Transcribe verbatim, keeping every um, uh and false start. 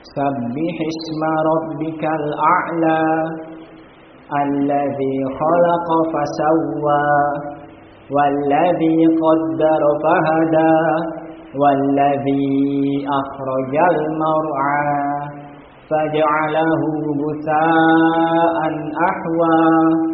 سبح اسم ربك الأعلى الذي خلق فسوى والذي قدر فهدى والذي أخرج المرعى فجعله غثاء أحوى